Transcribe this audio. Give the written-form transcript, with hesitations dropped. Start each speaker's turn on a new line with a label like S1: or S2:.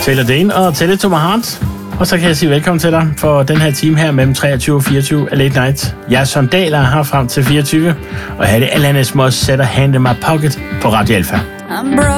S1: spiller det ind og tæller to my heart. Og så kan jeg sige velkommen til dig for den her time her mellem 23 og 24 af Late Night. Jeg er Søren Dahl og er her frem til 24. Og her er det Alanis Morissette Hand in My Pocket på Radio Alpha.
S2: I'm broke.